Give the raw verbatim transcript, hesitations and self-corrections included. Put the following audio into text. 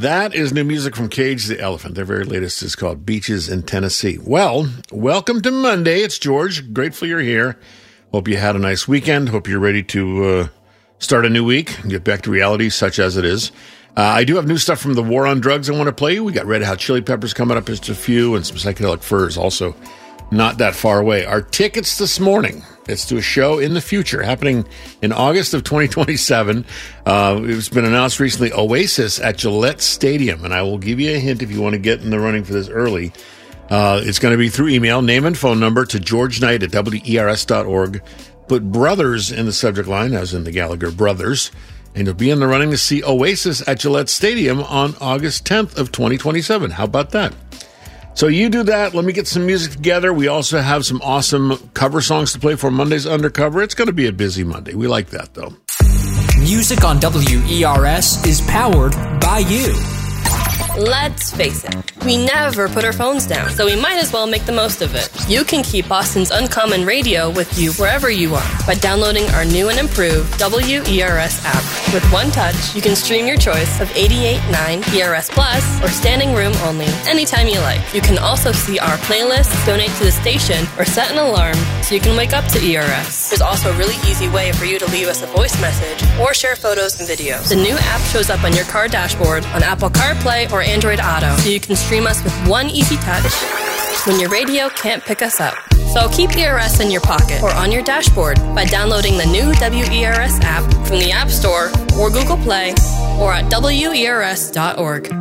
That is new music from Cage the Elephant. Their very latest is called Beaches in Tennessee. Well, welcome to Monday. It's George. Grateful you're here. Hope you had a nice weekend. Hope you're ready to uh, start a new week and get back to reality, such as it is. Uh, I do have new stuff from the War on Drugs I want to play you. We got Red Hot Chili Peppers coming up, just a few, and some Psychedelic Furs also not that far away. Our tickets this morning, it's to a show in the future happening in August of twenty twenty-seven. Uh, it's been announced recently, Oasis at Gillette Stadium, and I will give you a hint if you want to get in the running for this early. Uh, it's going to be through email, name and phone number to george knight at w e r s dot org. Put brothers in the subject line, as in the Gallagher brothers, and you'll be in the running to see Oasis at Gillette Stadium on August tenth of twenty twenty-seven. How about that? So you do that. Let me get some music together. We also have some awesome cover songs to play for Monday's Undercover. It's going to be a busy Monday. We like that, though. Music on W E R S is powered by you. Let's face it, we never put our phones down, so we might as well make the most of it. You can keep Boston's Uncommon Radio with you wherever you are by downloading our new and improved W E R S app. With one touch, you can stream your choice of eighty-eight point nine E R S Plus or standing room only anytime you like. You can also see our playlists, donate to the station, or set an alarm so you can wake up to E R S. There's also a really easy way for you to leave us a voice message or share photos and videos. The new app shows up on your car dashboard on Apple CarPlay or Android Auto, so you can stream us with one easy touch when your radio can't pick us up. So keep E R S in your pocket or on your dashboard by downloading the new W E R S app from the App Store or Google Play or at W E R S dot org.